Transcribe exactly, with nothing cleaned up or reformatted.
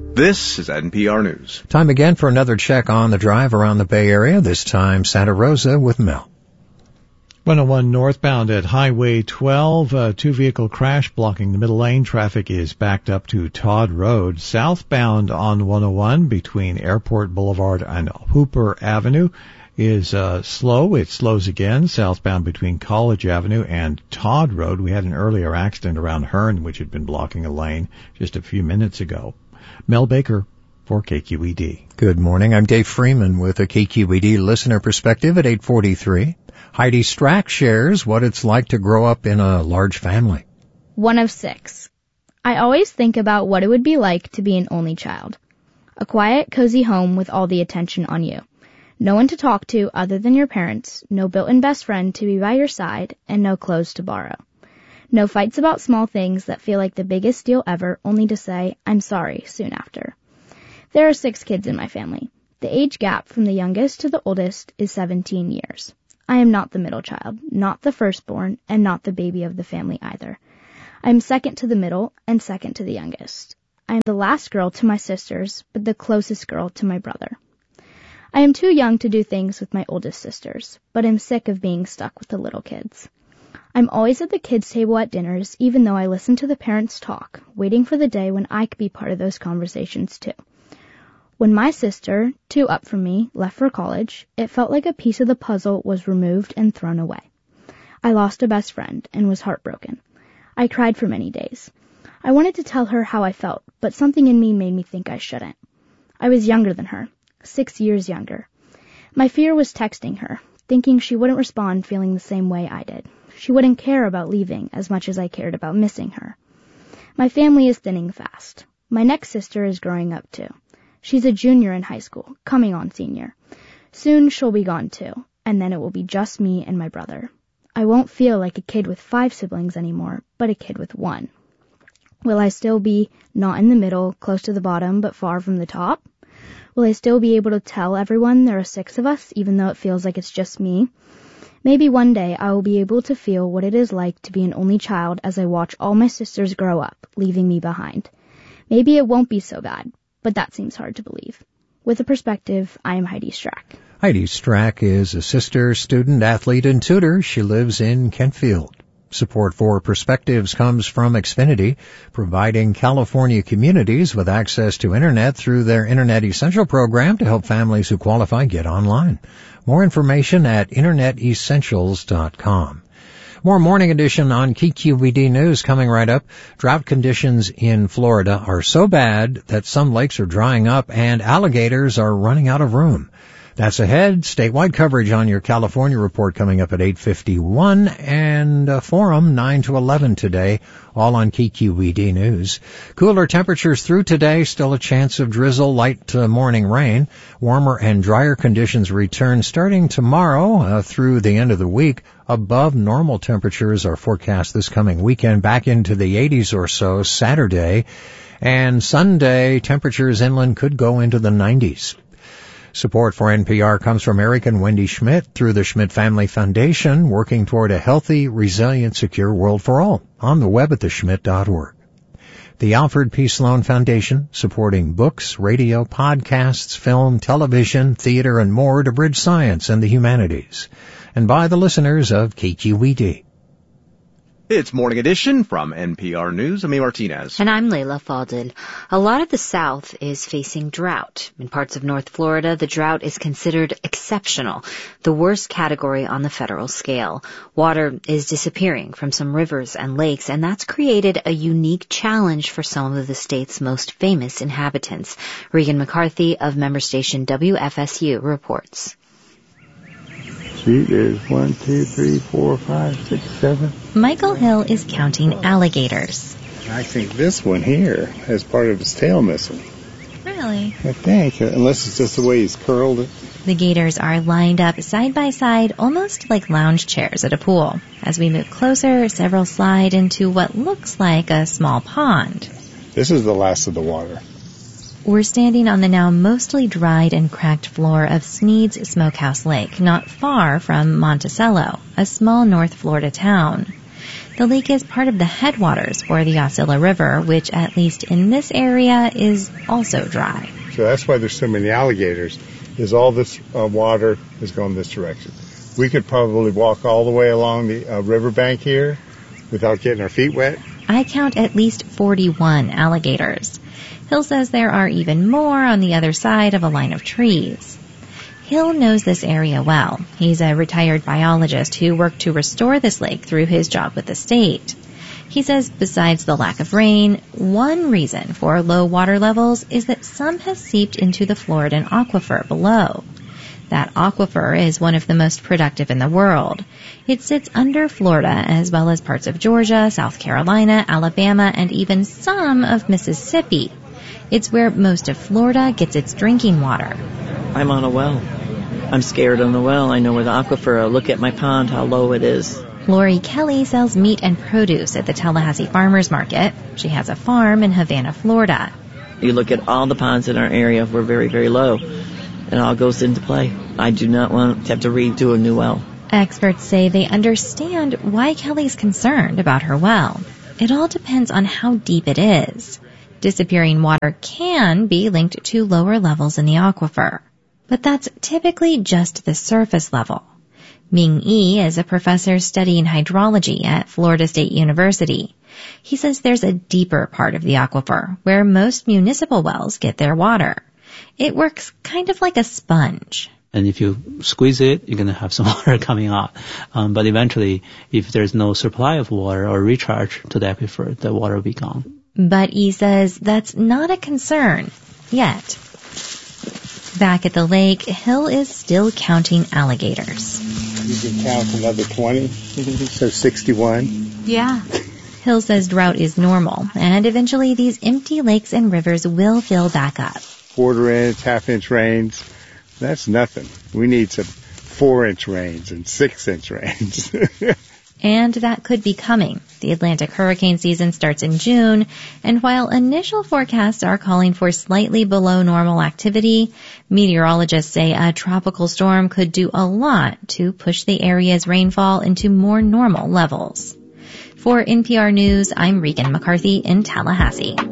This is N P R News. Time again for another check on the drive around the Bay Area, this time Santa Rosa with Mel. one oh one northbound at Highway twelve, a two-vehicle crash blocking the middle lane. Traffic is backed up to Todd Road. Southbound on one oh one between Airport Boulevard and Hooper Avenue is uh, slow. It slows again southbound between College Avenue and Todd Road. We had an earlier accident around Hearn, which had been blocking a lane just a few minutes ago. Mel Baker for K Q E D. Good morning. I'm Dave Freeman with a K Q E D listener perspective at eight forty-three. Heidi Strack shares what it's like to grow up in a large family. One of six. I always think about what it would be like to be an only child. A quiet, cozy home with all the attention on you. No one to talk to other than your parents, no built-in best friend to be by your side, and no clothes to borrow. No fights about small things that feel like the biggest deal ever, only to say, I'm sorry, soon after. There are six kids in my family. The age gap from the youngest to the oldest is seventeen years. I am not the middle child, not the firstborn, and not the baby of the family either. I am second to the middle and second to the youngest. I am the last girl to my sisters, but the closest girl to my brother. I am too young to do things with my oldest sisters, but am sick of being stuck with the little kids. I'm always at the kids' table at dinners, even though I listen to the parents talk, waiting for the day when I could be part of those conversations too. When my sister, two up from me, left for college, it felt like a piece of the puzzle was removed and thrown away. I lost a best friend and was heartbroken. I cried for many days. I wanted to tell her how I felt, but something in me made me think I shouldn't. I was younger than her, six years younger. My fear was texting her, thinking she wouldn't respond feeling the same way I did. She wouldn't care about leaving as much as I cared about missing her. My family is thinning fast. My next sister is growing up too. She's a junior in high school, coming on senior. Soon she'll be gone too, and then it will be just me and my brother. I won't feel like a kid with five siblings anymore, but a kid with one. Will I still be not in the middle, close to the bottom, but far from the top? Will I still be able to tell everyone there are six of us, even though it feels like it's just me? Maybe one day I will be able to feel what it is like to be an only child as I watch all my sisters grow up, leaving me behind. Maybe it won't be so bad, but that seems hard to believe. With a perspective, I am Heidi Strack. Heidi Strack is a sister, student, athlete, and tutor. She lives in Kentfield. Support for Perspectives comes from Xfinity, providing California communities with access to Internet through their Internet Essential program to help families who qualify get online. More information at internet essentials dot com. More Morning Edition on K Q E D News coming right up. Drought conditions in Florida are so bad that some lakes are drying up and alligators are running out of room. That's ahead. Statewide coverage on your California report coming up at eight fifty-one, and a forum nine to eleven today, all on K Q E D News. Cooler temperatures through today, still a chance of drizzle, light uh, morning rain. Warmer and drier conditions return starting tomorrow uh, through the end of the week. Above normal temperatures are forecast this coming weekend, back into the eighties or so Saturday. And Sunday, temperatures inland could go into the nineties. Support for N P R comes from Eric and Wendy Schmidt through the Schmidt Family Foundation, working toward a healthy, resilient, secure world for all. On the web at the schmidt dot org. The Alfred P. Sloan Foundation, supporting books, radio, podcasts, film, television, theater, and more to bridge science and the humanities. And by the listeners of K Q E D. It's Morning Edition from N P R News. I'm A. Martinez. And I'm Layla Faldil. A lot of the South is facing drought. In parts of North Florida, the drought is considered exceptional, the worst category on the federal scale. Water is disappearing from some rivers and lakes, and that's created a unique challenge for some of the state's most famous inhabitants. Regan McCarthy of member station W F S U reports. See, there's one, two, three, four, five, six, seven. Michael Hill is counting alligators. I think this one here has part of his tail missing. Really? I think, unless it's just the way he's curled it. The gators are lined up side by side, almost like lounge chairs at a pool. As we move closer, several slide into what looks like a small pond. This is the last of the water. We're standing on the now mostly dried and cracked floor of Sneed's Smokehouse Lake, not far from Monticello, a small North Florida town. The lake is part of the headwaters for the Osceola River, which, at least in this area, is also dry. So that's why there's so many alligators, is all this uh, water is going this direction. We could probably walk all the way along the uh, riverbank here without getting our feet wet. I count at least forty-one alligators. Hill says there are even more on the other side of a line of trees. Hill knows this area well. He's a retired biologist who worked to restore this lake through his job with the state. He says besides the lack of rain, one reason for low water levels is that some has seeped into the Floridan aquifer below. That aquifer is one of the most productive in the world. It sits under Florida as well as parts of Georgia, South Carolina, Alabama, and even some of Mississippi. It's where most of Florida gets its drinking water. I'm on a well. I'm scared on the well. I know where the aquifer. I look at my pond, how low it is. Lori Kelly sells meat and produce at the Tallahassee Farmers Market. She has a farm in Havana, Florida. You look at all the ponds in our area, we're very, very low. It all goes into play. I do not want to have to redo a new well. Experts say they understand why Kelly's concerned about her well. It all depends on how deep it is. Disappearing water can be linked to lower levels in the aquifer, but that's typically just the surface level. Ming Yi is a professor studying hydrology at Florida State University. He says there's a deeper part of the aquifer where most municipal wells get their water. It works kind of like a sponge. And if you squeeze it, you're going to have some water coming out. Um, but eventually, if there's no supply of water or recharge to the aquifer, the water will be gone. But he says that's not a concern yet. Back at the lake, Hill is still counting alligators. You can count another twenty, so sixty-one. Yeah. Hill says drought is normal, and eventually these empty lakes and rivers will fill back up. Quarter inch, half inch rains, that's nothing. We need some four inch rains and six inch rains. And that could be coming. The Atlantic hurricane season starts in June, and while initial forecasts are calling for slightly below normal activity, meteorologists say a tropical storm could do a lot to push the area's rainfall into more normal levels. For N P R News, I'm Regan McCarthy in Tallahassee.